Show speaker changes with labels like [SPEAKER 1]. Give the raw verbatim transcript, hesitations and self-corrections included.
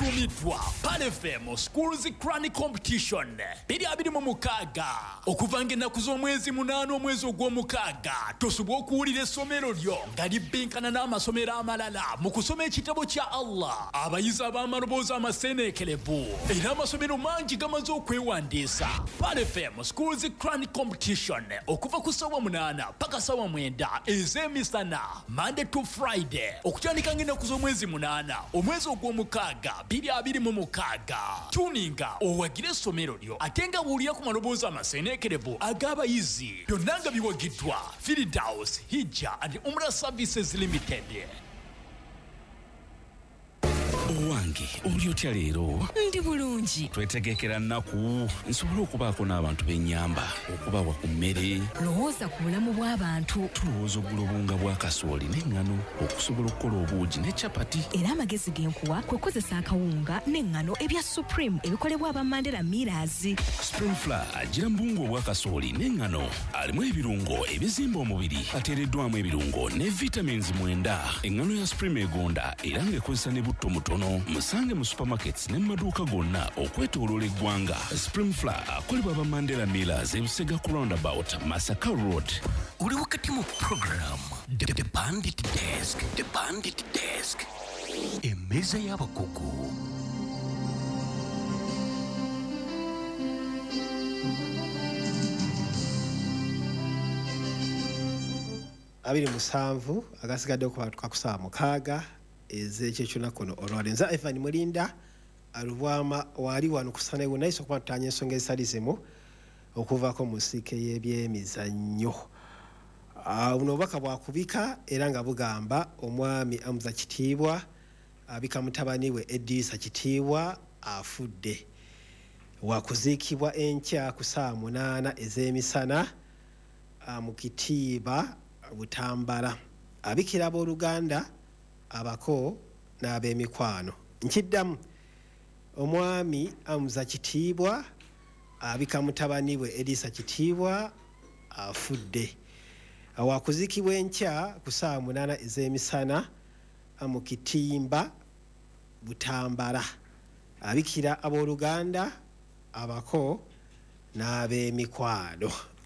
[SPEAKER 1] yatumiddwa Pan F M Schools Crown Competition biri abiri mu mukaaga okuvanga ennaku z'omwezi munaana omwezi ogw'omukaaga tosobwa okuwulira essomero lyo nga libbinkana n'amasomero amalala mu kusoma ekitabo kya Allah. Abayizi ab'amaloboozi amaseeneekerevu era amasomero mangi gamaze okwewandiisa. Pan F M Schools Crown Competition okuva ku ssaawa munaana paka ssaawa mwenda ez'emisana Monday to Friday okutandika ng'ennaku z'omwezi munaana omwezi ogw'omukaaga biri abiri mu mukaaga. Tuninga owagire essomero lyo ate nga buulira ku maloboozi amaseeneekerevu ag'abayizi byonna nga biwagiddwa Firdaus Hijja and Umrah Services Limited.
[SPEAKER 2] Owange oli otya leero?
[SPEAKER 3] Ndi bulungi.
[SPEAKER 2] Twetegekera nnaku nsobola okubaako n'abantu b'ennyamba okubawa ku mmere.
[SPEAKER 3] Lowooza ku bulamu bw'abantu.
[SPEAKER 2] Tulowooza ogula obunga bwa kasooli n'eŋŋano okusobola okukola obuugi ne capati.
[SPEAKER 3] Era amagezi genkuwa kwe kozesa akawunga n'eŋŋano ebya Supreme ebikolebwa aba Mandela Millers.
[SPEAKER 2] Spring Flour agira mbungu obwa kasooli n'eŋŋano alimu ebirungo ebizimba omubiri ateereddwamu ebirungo ne vitamins mwenda. Eŋŋano ya Supreme egonda era ng'ekozesa ne butto mutono. Musange mu supermarkets ne maduuka gonna okwetooloola eggwanga. Spring Flour akolebwa aba Mandela Millers e Busega ku roundabout Masaka Road.
[SPEAKER 4] Uli wakati mu program The, the Bandit Desk. The Bandit Desk. Emeza y'abakugu.
[SPEAKER 5] abiri musanvu agasigadde okuba tukakusaba mukaaga ez'ekyekyona kono olwalenza Evan Mulinda alubwama wali wano kusana ewo naye sokuba tutanya ensonga ezisalizimu okuvaako mu nsiike y'ebyemizannyo. Buno obubaka bwakubika era nga bugamba omwami Amuza Kitiibwa abika mutabani we Edisa Kitiibwa afudde. Wakuziikibwa enkya ku ssaawa munaana ez'emisana mu Kitiiba Butambala. Abikira ab'Oluganda abako n'ab'emikwano. Nkiddamu omwami Amuza Kitiibwa abika mutabani we Edisa Kitiibwa afudde. Wakuzikibwa enkya ku ssaawa munaana ez'emisana mu Kitimba Butambala. Abikira ab'Oluganda abako n'ab'emikwano.